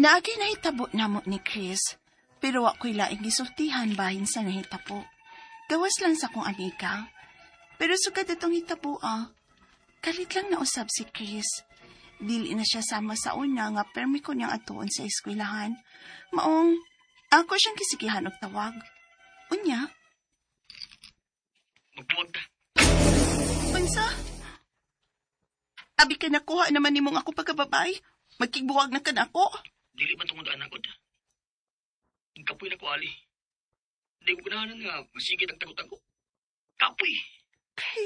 Naagi nahitabo namo ni Chris, pero ako'y laing gisultihan bahin sa nahitabo. Gawas lang sa kong amiga. Pero sugad itong hitabo kalit lang nausab si Chris. Dili na siya sama sa una nga permi ko niyang atuon sa eskwelahan. Maong, ako siyang kisigihan og tawag. Unya? Magbuwag ta. Unsa? Abi ka nakuha naman ni mong ako pagkababay. Magkigbuwag na ka na ako. Dili man tungod anak ko. Kapoy na ko, Ali. Hindi ko ganahanan nga masigit ang tagot-tagot. Kapoy.